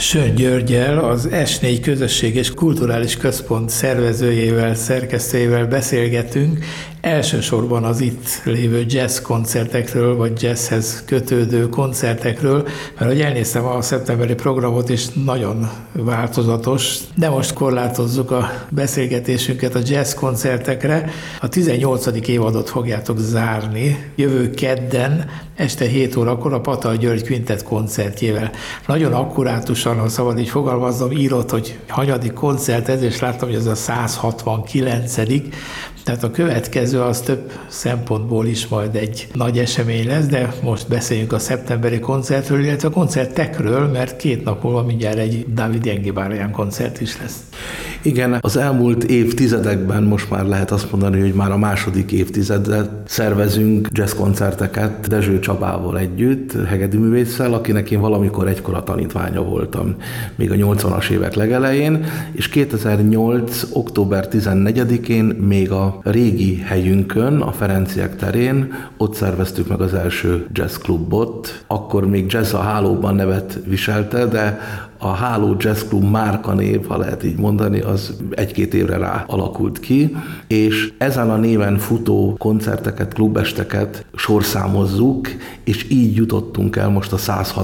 Sőn Györggyel, az S4 Közösség és Kulturális Központ szervezőjével, szerkesztőjével beszélgetünk, elsősorban az itt lévő jazz koncertekről, vagy jazzhez kötődő koncertekről, mert hogy elnéztem a szeptemberi programot, és nagyon változatos, de most korlátozzuk a beszélgetésünket a jazz koncertekre. A 18. évadot fogjátok zárni jövő kedden, este 7 órakor a Patal György Quintet koncertjével. Nagyon akkurátusan, ha szabad így fogalmaznom, írott, hogy hanyadik koncert ez, és láttam, hogy ez a 169. Tehát a következő az több szempontból is majd egy nagy esemény lesz, de most beszéljünk a szeptemberi koncertről, illetve a koncertekről, mert 2 nap múlva mindjárt egy Dávid Jengibárján koncert is lesz. Igen, az elmúlt évtizedekben most már lehet azt mondani, hogy már a második évtizedet szervezünk jazzkoncerteket Dezső Csabával együtt, hegedűművésszel, akinek én valamikor egykor a tanítványa voltam, még a 80-as évek legelején, és 2008. október 14-én még a régi helyünkön, a Ferenciek terén, ott szerveztük meg az első jazzklubot. Akkor még Jazz a Hálóban nevet viselte, de a Háló Jazz Club márkanév, ha lehet így mondani, az 1-2 évre rá alakult ki, és ezen a néven futó koncerteket, klubesteket sorszámozzuk, és így jutottunk el most a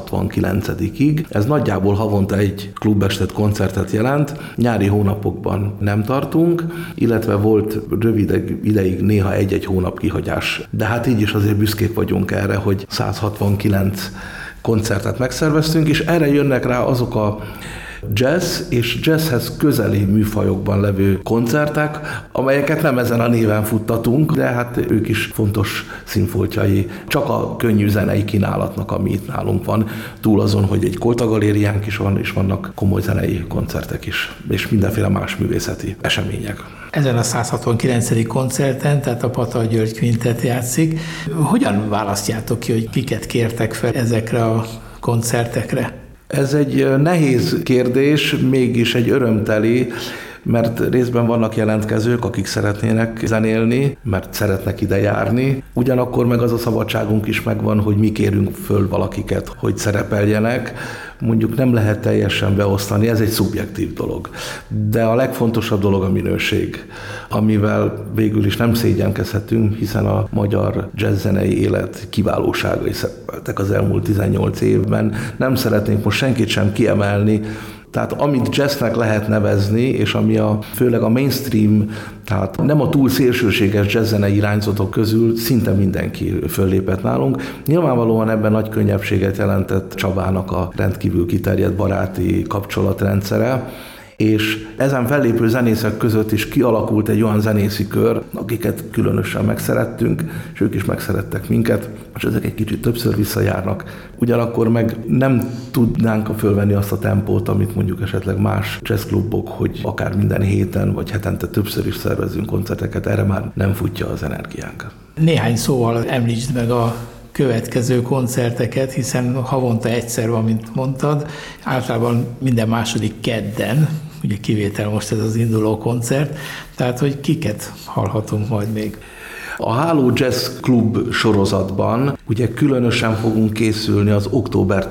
169-ig. Ez nagyjából havonta egy klubestet, koncertet jelent, nyári hónapokban nem tartunk, illetve volt rövid ideig néha egy-egy hónap kihagyás. De hát így is azért büszkék vagyunk erre, hogy 169 koncertet megszerveztünk, és erre jönnek rá azok a jazz és jazzhez közeli műfajokban levő koncertek, amelyeket nem ezen a néven futtatunk, de hát ők is fontos színfoltjai, csak a könnyű zenei kínálatnak, ami itt nálunk van, túl azon, hogy egy koltagalériánk is van, és vannak komoly zenei koncertek is, és mindenféle más művészeti események. Ezen a 169. koncerten, tehát a Patal György Quintet játszik. Hogyan választjátok ki, hogy kiket kértek fel ezekre a koncertekre? Ez egy nehéz kérdés, mégis egy örömteli, mert részben vannak jelentkezők, akik szeretnének zenélni, mert szeretnek ide járni. Ugyanakkor meg az a szabadságunk is megvan, hogy mi kérünk föl valakiket, hogy szerepeljenek. Mondjuk nem lehet teljesen beosztani, ez egy szubjektív dolog. De a legfontosabb dolog a minőség, amivel végül is nem szégyenkezhetünk, hiszen a magyar jazzzenei élet kiválóságai szerepeltek az elmúlt 18 évben. Nem szeretnénk most senkit sem kiemelni, tehát amit jazznek lehet nevezni, és ami főleg a mainstream, tehát nem a túl szélsőséges jazzzenei irányzatok közül szinte mindenki föllépett nálunk. Nyilvánvalóan ebben nagy könnyebbséget jelentett Csabának a rendkívül kiterjedt baráti kapcsolatrendszere, és ezen fellépő zenészek között is kialakult egy olyan zenészi kör, akiket különösen megszerettünk, és ők is megszerettek minket, és ezek egy kicsit többször visszajárnak. Ugyanakkor meg nem tudnánk fölvenni azt a tempót, amit mondjuk esetleg más jazzklubok, hogy akár minden héten vagy hetente többször is szervezünk koncerteket, erre már nem futja az energiánk. Néhány szóval említsd meg a következő koncerteket, hiszen havonta egyszer van, mint mondtad, általában minden második kedden, ugye kivétel most ez az induló koncert, tehát hogy kiket hallhatunk majd még. A Háló Jazz Club sorozatban ugye különösen fogunk készülni az október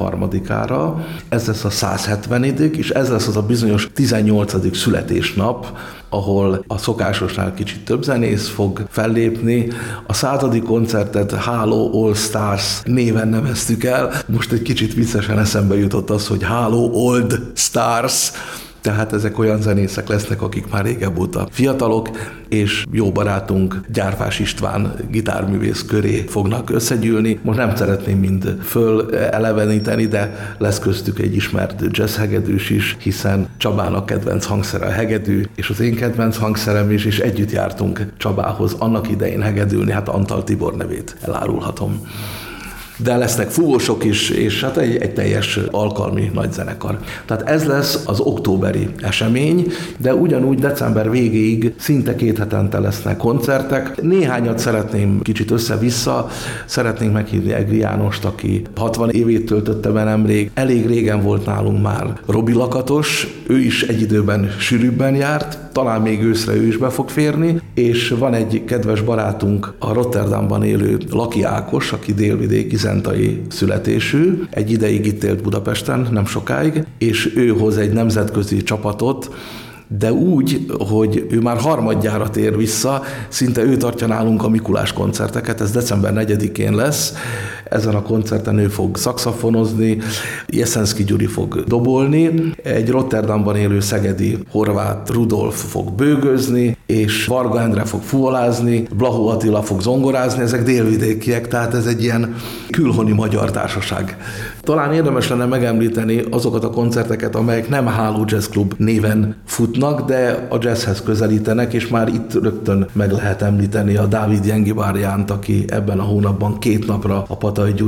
13-ára, ez lesz a 170. és ez lesz az a bizonyos 18. születésnap, ahol a szokásosnál kicsit több zenész fog fellépni. A 100. koncertet Háló All Stars néven neveztük el. Most egy kicsit viccesen eszembe jutott az, hogy Háló Old Stars, tehát ezek olyan zenészek lesznek, akik már régebb óta fiatalok, és jó barátunk Gyárfás István gitárművész köré fognak összegyűlni. Most nem szeretném mind föleleveníteni, de lesz köztük egy ismert jazz hegedűs is, hiszen Csabának kedvenc hangszere a hegedű, és az én kedvenc hangszerem is, és együtt jártunk Csabához annak idején hegedülni, hát Antal Tibor nevét elárulhatom. De lesznek fúvósok is, és hát egy teljes alkalmi nagy zenekar. Tehát ez lesz az októberi esemény, de ugyanúgy december végéig szinte 2 hetente lesznek koncertek. Néhányat szeretném kicsit össze-vissza, szeretnénk meghívni Egri Jánost, aki 60 évét töltötte be nemrég. Elég régen volt nálunk már Robi Lakatos, ő is egy időben sűrűbben járt, talán még őszre ő is be fog férni, és van egy kedves barátunk, a Rotterdamban élő Laki Ákos, aki délvidéki zentai születésű, egy ideig itt élt Budapesten, nem sokáig, és ő hoz egy nemzetközi csapatot, de úgy, hogy ő már harmadjára tér vissza, szinte ő tartja nálunk a Mikulás koncerteket, ez december 4-én lesz, ezen a koncerten ő fog szaxofonozni, Jeszenszky Gyuri fog dobolni, egy Rotterdamban élő szegedi horvát Rudolf fog bőgözni, és Varga Endre fog fuvolázni, Blahó Attila fog zongorázni, ezek délvidékiek, tehát ez egy ilyen külhoni magyar társaság. Talán érdemes lenne megemlíteni azokat a koncerteket, amelyek nem Háló Jazz Club néven futnak, de a jazzhez közelítenek, és már itt rögtön meg lehet említeni a Dávid Jengibárjánt, aki ebben a hónapban 2 napra a Patay